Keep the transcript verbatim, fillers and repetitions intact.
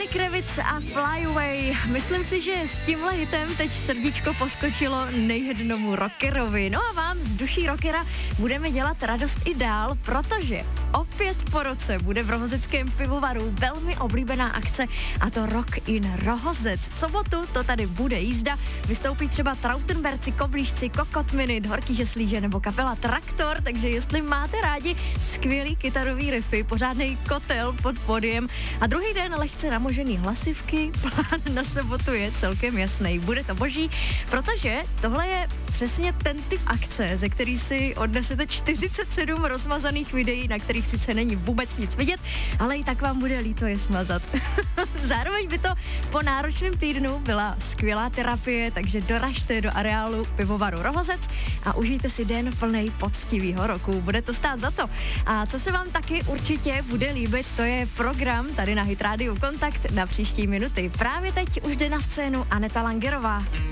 Lenny Kravitz a Fly Away. Myslím si, že s tímhle hitem teď srdíčko poskočilo nejjednomu rockerovi. No a vám z duší rockera budeme dělat radost i dál, protože opět po roce bude v Rohozeckém pivovaru velmi oblíbená akce, a to Rock in Rohozec. V sobotu to tady bude jízda, vystoupí třeba Trautenberci, Koblížci, Kokotminy, Horký žeslíže nebo kapela Traktor, takže jestli máte rádi skvělý kytarový riffy, pořádnej kotel pod podiem a druhý den lehce namožený hlasivky, plán na sobotu je celkem jasný. Bude to boží, protože tohle je přesně ten typ akce, ze který si odnesete čtyřicet sedm rozmazaných videí, na kterých sice není vůbec nic vidět, ale i tak vám bude líto je smazat. Zároveň by to po náročném týdnu byla skvělá terapie, takže doražte do areálu pivovaru Rohozec a užijte si den plnej poctivýho roku. Bude to stát za to. A co se vám taky určitě bude líbit, to je program tady na Hit Radio Kontakt na příští minuty. Právě teď už jde na scénu Aneta Langerová.